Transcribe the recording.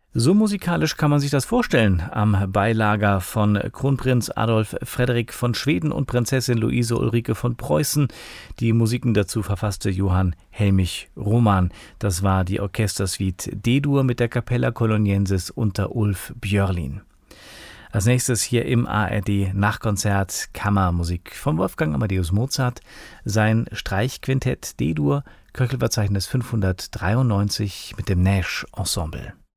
So musikalisch kann man sich das vorstellen am Beilager von Kronprinz Adolf Frederik von Schweden und Prinzessin Luise Ulrike von Preußen. Die Musiken dazu verfasste Johann Helmich Roman. Das war die Orchestersuite D-Dur mit der Capella Coloniensis unter Ulf Björlin. Als nächstes hier im ARD Nachkonzert Kammermusik von Wolfgang Amadeus Mozart, sein Streichquintett D-Dur, Köchelverzeichnis 593 mit dem Nash Ensemble.